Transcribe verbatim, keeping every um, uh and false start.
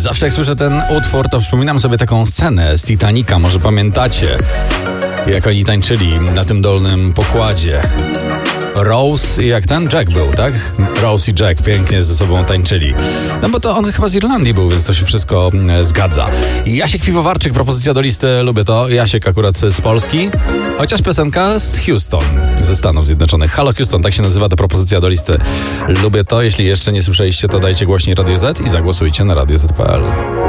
Zawsze jak słyszę ten utwór, to przypominam sobie taką scenę z Titanica, może pamiętacie, jak oni tańczyli na tym dolnym pokładzie. Rose i jak ten Jack był, tak? Rose i Jack pięknie ze sobą tańczyli. No bo to on chyba z Irlandii był, więc to się wszystko e, zgadza. Jasiek Piwowarczyk, propozycja do listy, lubię to. Jasiek akurat z Polski, chociaż piosenka z Houston, ze Stanów Zjednoczonych. Halo Houston, tak się nazywa ta propozycja do listy. Lubię to. Jeśli jeszcze nie słyszeliście, to dajcie głośniej Radio Z i zagłosujcie na radio zet kropka pe el.